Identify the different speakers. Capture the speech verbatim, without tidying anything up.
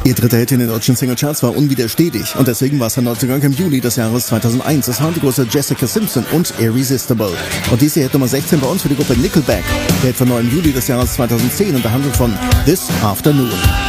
Speaker 1: Ihr dritter Hit in den deutschen Singlecharts war unwiderstehlich und deswegen war es ein Neuzugang im Juli des Jahres zweitausendeins. Es waren die große Jessica Simpson und Irresistible. Und dies hier Hit Nummer sechzehn bei uns für die Gruppe Nickelback. Der Hit von neuem Juli des Jahres zweitausendzehn und der handelt von This Afternoon.